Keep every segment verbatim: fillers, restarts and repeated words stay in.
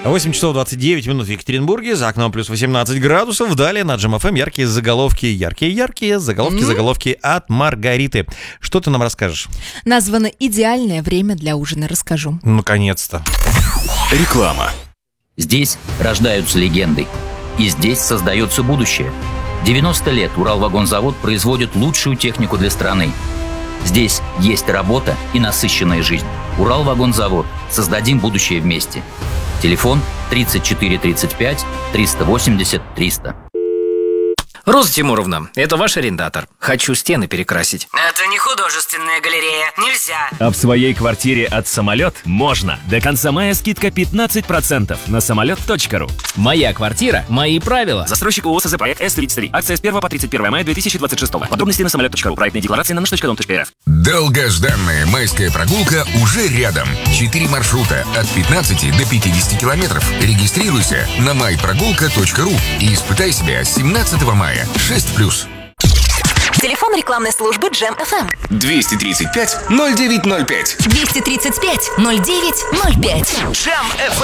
восемь часов двадцать девять минут в Екатеринбурге, за окном плюс восемнадцать градусов. Далее на Джем эф эм яркие заголовки, яркие-яркие заголовки, mm-hmm. заголовки от Маргариты. Что ты нам расскажешь? Названо «Идеальное время для ужина». Расскажу. Наконец-то. Реклама. Здесь рождаются легенды. И здесь создается будущее. девяносто лет Уралвагонзавод производит лучшую технику для страны. Здесь есть работа и насыщенная жизнь. Уралвагонзавод. Создадим будущее вместе. Телефон тридцать четыре тридцать пять триста восемьдесят триста. Роза Тимуровна, это ваш арендатор. Хочу стены перекрасить. Это не художественная галерея, нельзя. А в своей квартире от «Самолет» можно. До конца мая скидка пятнадцать процентов на самолет точка ру. Моя квартира, мои правила. Застройщик ООО СЗ проект С тридцать три. Акция с первого по тридцать первое мая две тысячи двадцать шестого. Подробности на самолет точка ру. Проектная декларация на наш точка дом точка эр эф. Долгожданная майская прогулка уже рядом. Четыре маршрута от пятнадцати до пятидесяти километров. Регистрируйся на май прогулка точка ру и испытай себя с семнадцатого мая. шесть плюс. Телефон рекламной службы Джем эф эм. двести тридцать пять ноль девять ноль пять. двести тридцать пять ноль девять ноль пять. Джем эф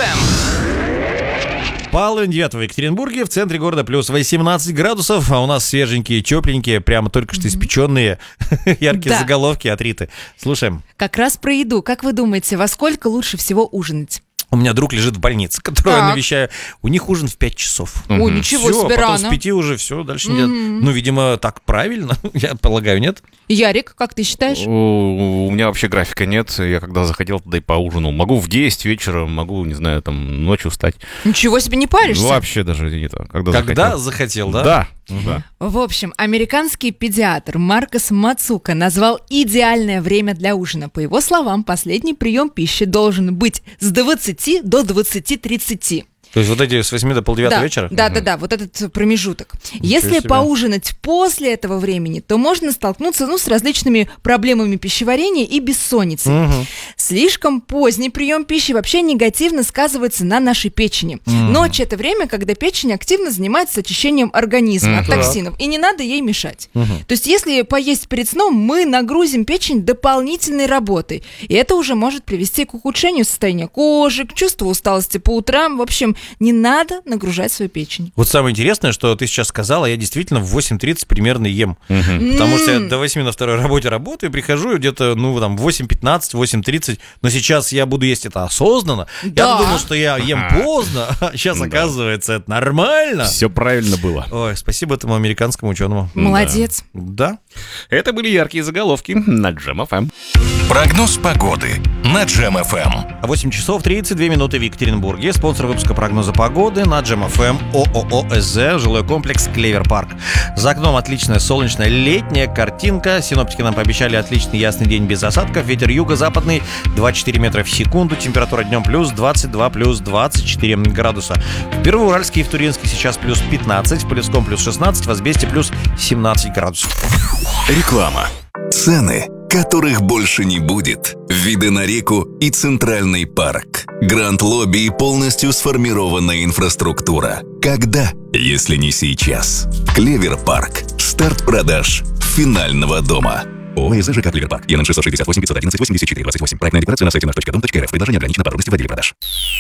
эм. Половина девятого в Екатеринбурге, в центре города плюс восемнадцать градусов, а у нас свеженькие, тепленькие, прямо только что испеченные яркие Да. заголовки от Риты. Слушаем. Как раз про еду. Как вы думаете, во сколько лучше всего ужинать? У меня друг лежит в больнице, которую Так. я навещаю. У них ужин в пять часов. О, ничего Все, себе, потом рано. с пяти уже все, дальше нет. Ну, видимо, так правильно, я полагаю, нет? Ярик, как ты считаешь? У у меня вообще графика нет. Я когда заходил, туда и поужинал. Могу в десять вечера, могу, не знаю, там, ночью встать. Ничего себе, не паришься? Вообще даже не так. Когда, Когда захотел. захотел, да? Да. да. В общем, американский педиатр Маркос Мацука назвал идеальное время для ужина. По его словам, последний прием пищи должен быть с двадцати до двадцати тридцати. То есть вот эти с восьми до полдевятого Да, вечера? да, да, да, вот этот промежуток. Если себе. поужинать после этого времени, то можно столкнуться, ну, с различными проблемами пищеварения и бессонницей. Мгм. Слишком поздний прием пищи вообще негативно сказывается на нашей печени. Ночь — это время, когда печень активно занимается очищением организма от токсинов, и не надо ей мешать. То есть если поесть перед сном, мы нагрузим печень дополнительной работой, и это уже может привести к ухудшению состояния кожи, к чувству усталости по утрам. В общем, не надо нагружать свою печень. Вот самое интересное, что ты сейчас сказала, я действительно в восемь тридцать примерно ем. Потому что я до восьми на второй работе работаю, прихожу где-то, ну, там, в восемь пятнадцать, восемь тридцать, но сейчас я буду есть это осознанно. Да. Я думал, что я ем поздно, а сейчас, оказывается, это нормально. Все правильно было. Ой, спасибо этому американскому ученому. Молодец. Да. Это были яркие заголовки на Джем эф эм. Прогноз погоды на Джем эф эм. восемь часов тридцать две минуты в Екатеринбурге. Спонсор выпуска прогноза погоды на Джем эф эм ООО СЗ, жилой комплекс Клевер Парк. За окном отличная солнечная летняя картинка. Синоптики нам пообещали отличный ясный день без осадков. Ветер юго-западный двадцать четыре метра в секунду. Температура днем плюс двадцать два, плюс двадцать четыре градуса. В Первоуральске и в Туринске сейчас плюс пятнадцать, в Полесском плюс шестнадцать, в Азбесте плюс семнадцать градусов. Реклама. Цены, которых больше не будет. Виды на реку и Центральный парк. Гранд-лобби и полностью сформированная инфраструктура. Когда, если не сейчас? Клевер Парк. Старт продаж финального дома. ООО СЖК Клевер Парк. ЕН шестьсот шестьдесят восемь пятьсот одиннадцать восемьдесят четыре двадцать восемь. Проектная декларация на сайте наш точка дом точка эр эф. Предложение ограничено по трудности в отделе продаж.